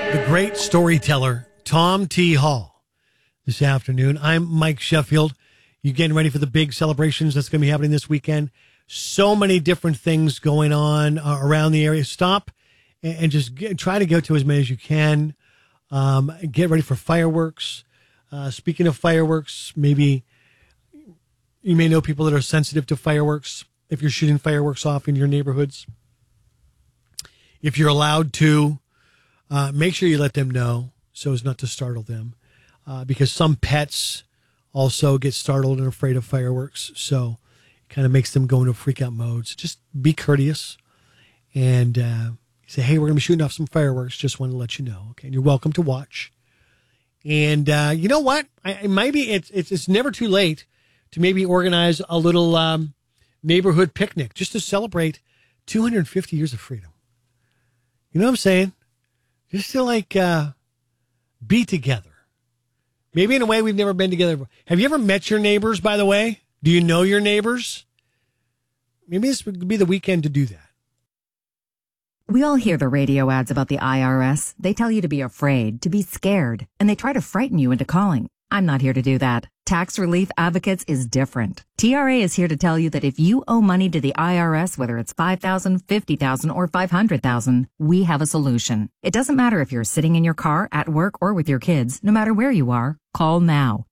The great storyteller, Tom T. Hall, this afternoon. I'm Mike Sheffield. You getting ready for the big celebrations that's going to be happening this weekend? So many different things going on around the area. Stop and just try to go to as many as you can. Get ready for fireworks. Speaking of fireworks, maybe you may know people that are sensitive to fireworks. If you're shooting fireworks off in your neighborhoods, if you're allowed to, make sure you let them know so as not to startle them, because some pets also get startled and afraid of fireworks. So it kind of makes them go into freak out mode. So just be courteous and say, hey, we're going to be shooting off some fireworks. Just want to let you know. Okay. And you're welcome to watch. And you know what? It's never too late to maybe organize a little neighborhood picnic just to celebrate 250 years of freedom. You know what I'm saying? Just to be together. Maybe in a way we've never been together before. Have you ever met your neighbors, by the way? Do you know your neighbors? Maybe this would be the weekend to do that. We all hear the radio ads about the IRS. They tell you to be afraid, to be scared, and they try to frighten you into calling. I'm not here to do that. Tax Relief Advocates is different. TRA is here to tell you that if you owe money to the IRS, whether it's $5,000, $50,000, or $500,000, we have a solution. It doesn't matter if you're sitting in your car, at work, or with your kids. No matter where you are, call now.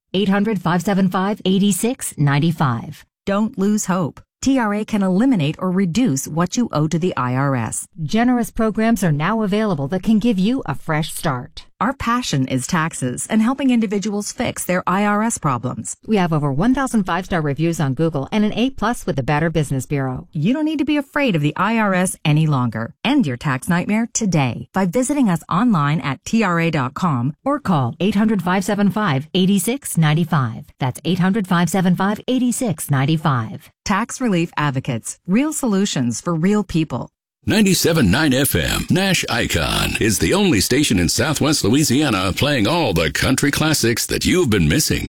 800-575-8695. Don't lose hope. TRA can eliminate or reduce what you owe to the IRS. Generous programs are now available that can give you a fresh start. Our passion is taxes and helping individuals fix their IRS problems. We have over 1,000 5-star reviews on Google and an A+ with the Better Business Bureau. You don't need to be afraid of the IRS any longer. End your tax nightmare today by visiting us online at TRA.com or call 800-575-8695. That's 800-575-8695. Tax Relief Advocates. Real solutions for real people. 97.9 FM, Nash Icon, is the only station in Southwest Louisiana playing all the country classics that you've been missing.